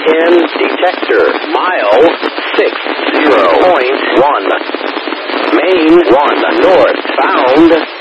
in detector. Mile 60.1. Main 1 north. Found